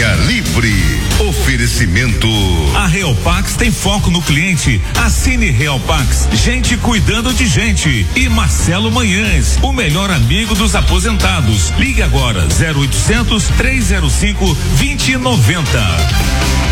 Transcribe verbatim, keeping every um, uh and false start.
Via Livre. Oferecimento. A Realpax tem foco no cliente. Assine Realpax. Gente cuidando de gente. E Marcelo Manhães, o melhor amigo dos aposentados. Ligue agora zero oitocentos, trezentos e cinco, vinte e noventa.